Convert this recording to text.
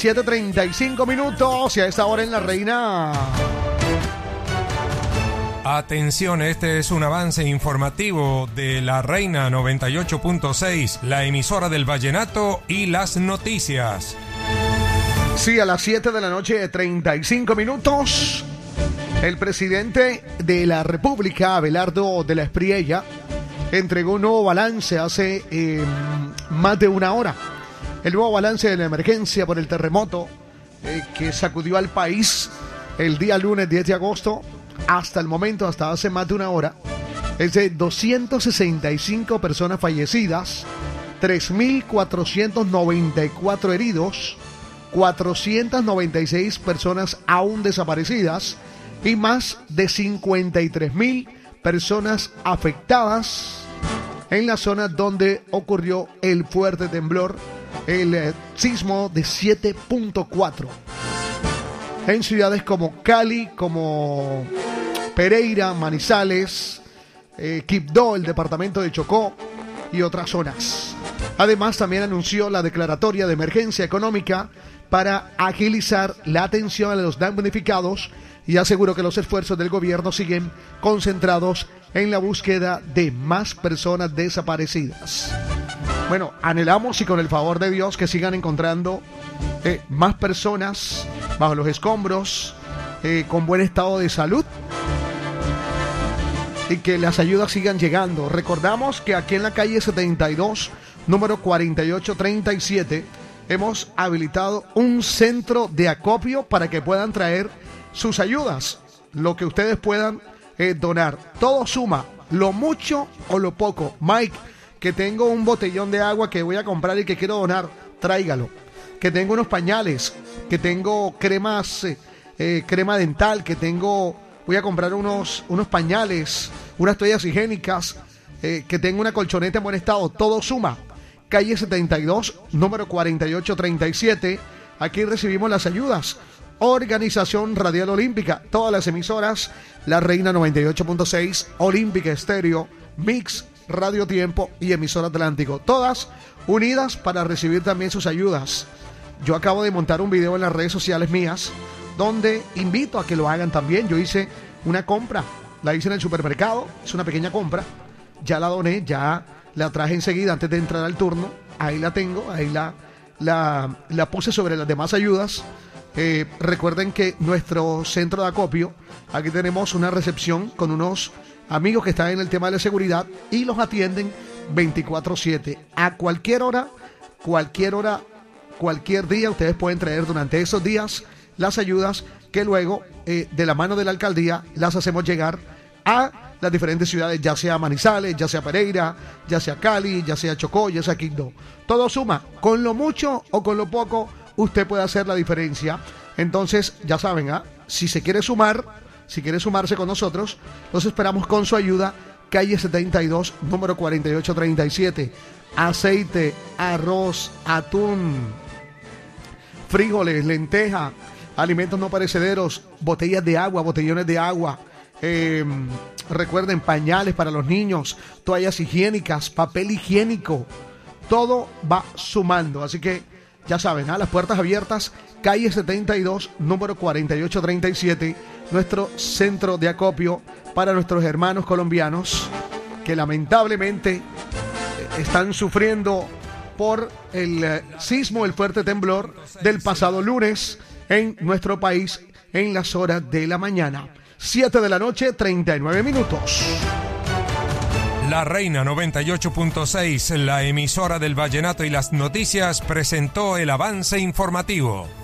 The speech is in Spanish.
7:35 minutos y a esta hora en La Reina. Atención, este es un avance informativo de La Reina 98.6, la emisora del vallenato y las noticias. Sí, a las 7 de la noche, 35 minutos, el presidente de la República, Abelardo de la Espriella, entregó un nuevo balance hace más de una hora. El nuevo balance de la emergencia por el terremoto que sacudió al país el día lunes 10 de agosto, hasta el momento, hasta hace más de una hora, es de 265 personas fallecidas, 3.494 heridos, 496 personas aún desaparecidas y más de 53.000 personas afectadas en la zona donde ocurrió el fuerte temblor, el sismo de 7.4. En ciudades como Cali, como Pereira, Manizales, Quibdó, el departamento de Chocó y otras zonas. Además, también anunció la declaratoria de emergencia económica para agilizar la atención a los damnificados y aseguró que los esfuerzos del gobierno siguen concentrados en la búsqueda de más personas desaparecidas. Bueno, anhelamos y con el favor de Dios que sigan encontrando más personas bajo los escombros, con buen estado de salud y que las ayudas sigan llegando. Recordamos que aquí en la calle 72, número 4837, hemos habilitado un centro de acopio para que puedan traer sus ayudas, lo que ustedes puedan donar. Todo suma, lo mucho o lo poco. Mike, que tengo un botellón de agua que voy a comprar y que quiero donar, tráigalo. Que tengo unos pañales, que tengo cremas, crema dental, que tengo, voy a comprar unos pañales, unas toallas higiénicas, que tengo una colchoneta en buen estado. Todo suma. Calle 72, número 4837. Aquí recibimos las ayudas. Organización Radial Olímpica, todas las emisoras, La Reina 98.6, Olímpica Estéreo, Mix, Radio Tiempo y Emisora Atlántico, todas unidas para recibir también sus ayudas. Yo acabo de montar un video en las redes sociales mías donde invito a que lo hagan también. Yo hice una compra, la hice en el supermercado, es una pequeña compra, ya la doné, ya la traje enseguida antes de entrar al turno, ahí la tengo, ahí la puse sobre las demás ayudas. Recuerden que nuestro centro de acopio, aquí tenemos una recepción con unos amigos que están en el tema de la seguridad y los atienden 24/7. A cualquier hora, cualquier día, ustedes pueden traer durante esos días las ayudas que luego, de la mano de la alcaldía, las hacemos llegar a las diferentes ciudades, ya sea Manizales, ya sea Pereira, ya sea Cali, ya sea Chocó, ya sea Quibdó. Todo suma, con lo mucho o con lo poco, usted puede hacer la diferencia. Entonces, ya saben, si se quiere sumar, si quiere sumarse con nosotros, los esperamos con su ayuda. Calle 72, número 4837. Aceite, arroz, atún, frijoles, lenteja, alimentos no perecederos, botellas de agua, botellones de agua. Recuerden, pañales para los niños, toallas higiénicas, papel higiénico. Todo va sumando. Así que ya saben, las puertas abiertas. Calle 72, número 4837. Nuestro centro de acopio para nuestros hermanos colombianos que lamentablemente están sufriendo por el sismo, el fuerte temblor del pasado lunes en nuestro país en las horas de la mañana. 7 de la noche, 39 minutos. La Reina 98.6, la emisora del vallenato y las noticias, presentó el avance informativo.